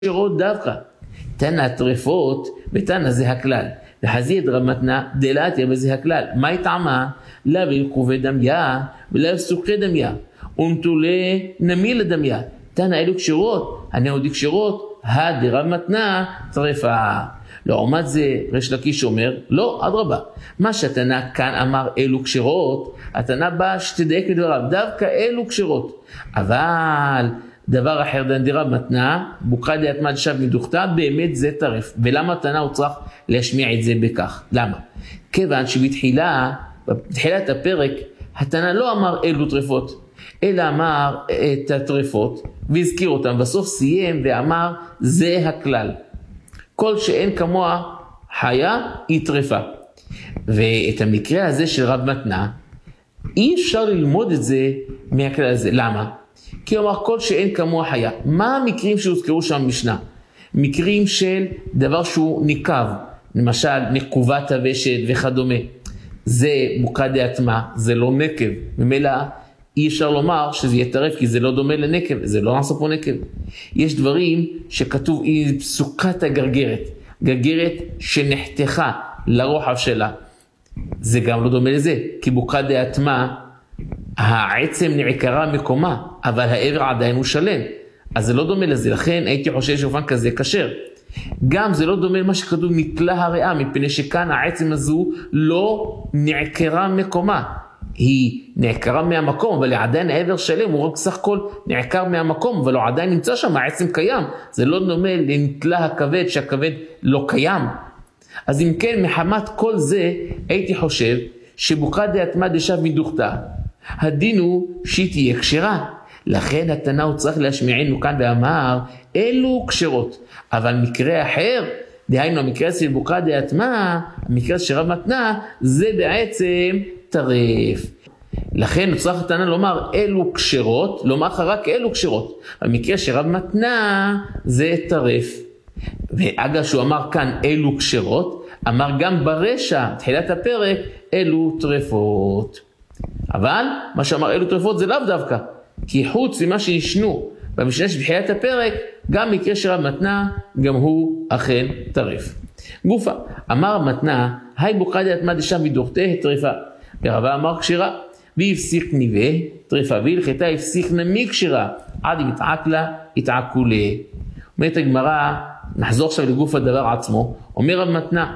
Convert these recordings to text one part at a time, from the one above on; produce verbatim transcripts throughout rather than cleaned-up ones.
כשירות דווקא. תנא טרפות, ותנא זה הכלל. וחזית רמתנה דלתיה וזה הכלל. מה טעמה? לאו ילקובי דמיה ולאו סוכי דמיה. ונטולי נמיל דמיה. תנא אלו כשירות, הנאודי כשירות, הדרמתנה טרפה. לעומת זה ריש לקיש אומר, לא, אדרבה. מה שהתנא כאן אמר אלו כשירות, התנא בא שתדייק מדבריו, דווקא אלו כשירות. אבל דבר אחר דנדירה מתנה, בוקחה דיאטמה דשב מדוכתה, באמת זה טרף. ולמה התנא הוא צריך להשמיע את זה בכך? למה? כיוון שבתחילה, בתחילת הפרק, התנא לא אמר אלו טרפות, אלא אמר את הטרפות, והזכיר אותם, בסוף סיים ואמר, זה הכלל. כל שאין כמוה חיה היא טרפה. ואת המקרה הזה של רב מתנה, אי אפשר ללמוד את זה מהכלל הזה. למה? כי הוא אמר כל שאין כמוה חיה. מה המקרים שהוזכרו שם במשנה? מקרים של דבר שהוא ניקב, למשל נקובת הוושת וכדומה. זה בוקחה דיאטמה, זה לא נקב. ממילא אי אפשר לומר שזה יהיה טרף, כי זה לא דומה לנקב, זה לא נעשה פה נקב. יש דברים שכתוב היא סוכת הגרגרת, גרגרת שנחתכה לרוחב שלה. זה גם לא דומה לזה, כי בוקחה דיאטמה, העצם נעקרה מקומה, אבל העבר עדיין הוא שלם. אז זה לא דומה לזה, לכן הייתי חושב שאופן כזה קשר. גם זה לא דומה למה שכתוב נתלה הריאה, מפני שכאן העצם הזו לא נעקרה מקומה. היא נעקרה מהמקום, אבל עדיין העבר שלם, הוא רק סך הכל נעקר מהמקום, אבל הוא עדיין נמצא שם, העצם קיים. זה לא דומה לנתלה הכבד, שהכבד לא קיים. אז אם כן, מחמת כל זה, הייתי חושב שבוקחה דיאטמה דשב מדוכתה. הדין הוא שהיא תהיה כשרה. לכן התנא הוא צריך להשמיענו כאן ואמר, אלו כשרות. אבל מקרה אחר, דהיינו המקרה של בוקחה דיאטמה, המקרה של רב מתנה, זה בעצם טרף. לכן צריך התנא לומר אלו כשרות, לומר רק אלו כשרות. המקרה של רב מתנה זה טרף. ואגב שהוא אמר כאן אלו כשרות, אמר גם ברשע, תחילת הפרק, אלו טרפות. אבל מה שאמר אלו טרפות זה לאו דווקא, כי חוץ ממה שישנו במשנה שבתחילת הפרק, גם מקרה של רב מתנה, גם הוא אכן טרף. גופה, אמר מתנה, היי בוקחה דיאטמה דשב מדוכתה טרפה. ורבה אמר כשרה, והפסיק ניבה טרפה, והלכתה הפסיק נמי כשרה, עד אם יתעק לה, יתעקו לה. אומרת הגמרא, נחזור עכשיו לגוף הדבר עצמו, אומר רב מתנה,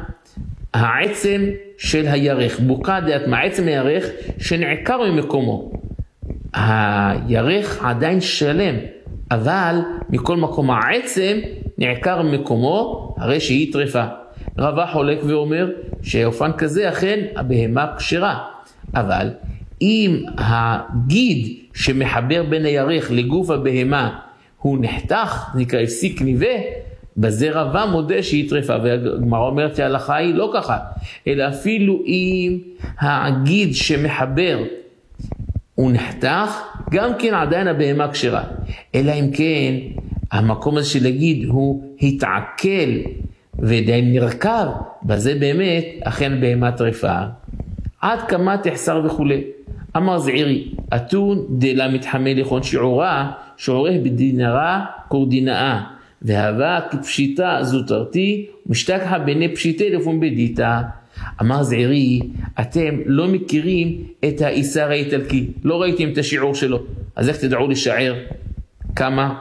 העצם של הירך, בוקחה דיאטמה, עצם הירך שנעקר ממקומו. הירך עדיין שלם, אבל מכל מקום העצם נעקר ממקומו, הרי שהיא טרפה. רבה חולק ואומר שאופן כזה אכן הבהמה כשרה. אבל אם הגיד שמחבר בין הירך לגוף הבהמה הוא נחתך, נקרא הפסיק ניבה, בזה רבה מודה שהיא טרפה. והגמרא אומרת שההלכה היא לא ככה, אלא אפילו אם הגיד שמחבר הוא נחתך, גם כן עדיין הבהמה כשרה. אלא אם כן המקום הזה של הגיד הוא התעכל ודיין נרכב, בזה באמת אכן בהמה טרפה. עד כמה תחסר וכו'. אמר זעירי, אתון דלה מתחמל לכון שיעורה, שיעורך בדינרה קורדינאה, והווה כפשיטה זוטרתי, משתכחה בני פשיטה לפון בדיתה. אמר זעירי, אתם לא מכירים את האיסר האיטלקי, לא ראיתם את השיעור שלו, אז איך תדעו לשער כמה?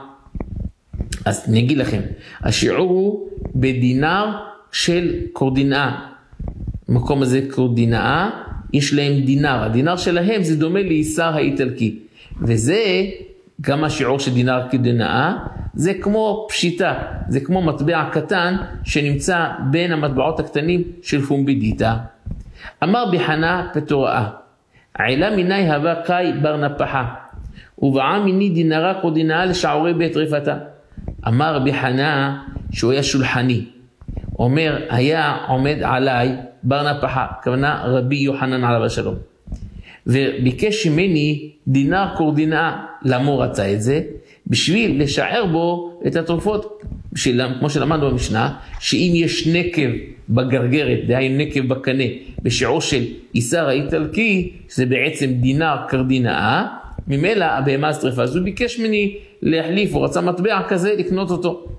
אז אני אגיד לכם, השיעור הוא בדינר של קורדינאה. המקום הזה קורדינאה, יש להם דינר, הדינר שלהם זה דומה לאיסר האיטלקי, וזה גם השיעור של דינר קורדינאה, זה כמו פשיטה, זה כמו מטבע קטן שנמצא בין המטבעות הקטנים של פומבידיטה. אמר בחנה פתוראה, עילה מיני הווה קאי בר נפחה, ובעה מיני דינרה קורדינאה לשעורי בית רפתה. אמר בחנה שהוא היה שולחני, אומר היה עומד עליי בר נפחה, כוונה רבי יוחנן עליו השלום, וביקש ממני דינר קורדינאה. למה הוא רצה את זה? בשביל לשער בו את התרופות, בשביל, כמו שלמדנו במשנה, שאם יש נקב בגרגרת, דהיינו נקב בקנה, בשיעור של איסר האיטלקי, שזה בעצם דינר קורדינאה, ממילא הבהמה טרפה. אז הוא ביקש ממני להחליף, הוא רצה מטבע כזה לקנות אותו.